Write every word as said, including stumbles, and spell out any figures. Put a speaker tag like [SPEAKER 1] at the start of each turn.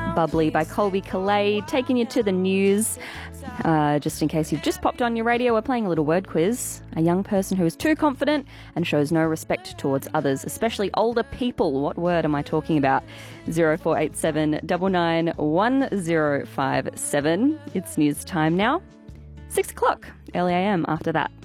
[SPEAKER 1] Bubbly by Colby Calais, taking you to the news. Uh, just in case you've just popped on your radio, we're playing a little word quiz. A young person who is too confident and shows no respect towards others, especially older people. What word am I talking about? zero four eight seven nine nine one zero five seven. It's news time now. Six o'clock, L A M after that.